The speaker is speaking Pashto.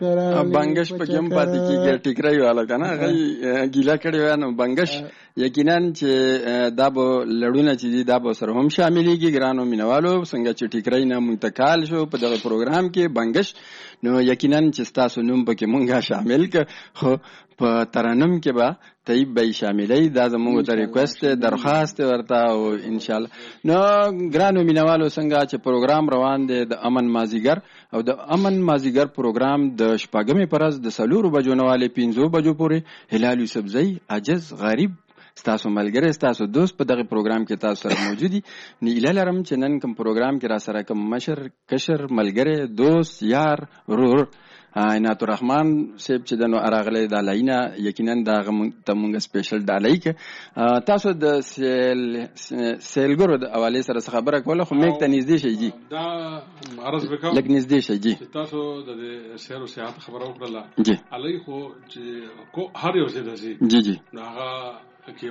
بنگش په کوم پاتې کیږي ټیکرای والا کنه غي ګیلا کړي وانه بنگش یقینا چې دا به لړونه چې دا به سره هم شاملېږي ګرانو مینوالو څنګه چې ټیکرای نه منتقال شو په دغه پروګرام کې بنگش نو یقینا چې تاسو نوم پکې مونږه شامل ک خو په ترنم کې به طيب به شاملې دا زموږ ته ریکوست درخواست ورته او ان شاء الله نو ګرانو مینوالو څنګه چې پروګرام روان دی د امن مازیګر او د امن مازیګر پروګرام د شپږمې پرز د 4 بجو نه والے 5 بجو پورې هلال یوسفزئی عجز غریب ستاسو ملګری ستاسو دوست په دغه پروګرام کې تاسو سره موجودي نه لرم چې نن کوم پروګرام کې را سره کوم مشر کشر ملګری دوست یار ورور عنایت الرحمن صاحب چې دنو اراغله د لاینا یقینا دا تمونګ سپیشل ډالای ک تاسو د سیلګرو د حواله سره خبره کوله خو میک ته نږدې شي جی دا عرض وکړم لکه نږدې شي جی تاسو د سیر او سیاحت خبره وکړه جی علی خو چې هر یو څه دسی جی جی هغه